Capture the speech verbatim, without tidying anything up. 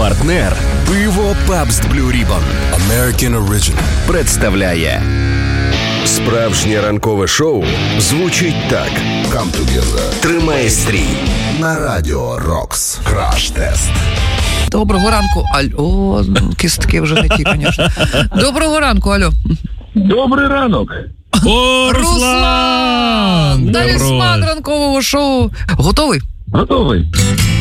Партнер пиво Pabst Blue Ribbon American Original представляє справжнє ранкове шоу. Звучить так. Come together. Тримай стрій На радіо Рокс. Краш-тест. Доброго ранку, алло. Кістки вже не ті, звісно. Доброго ранку, алло. Добрий ранок. О, Руслан! Талісман ранкового шоу. Готовий? Готовий.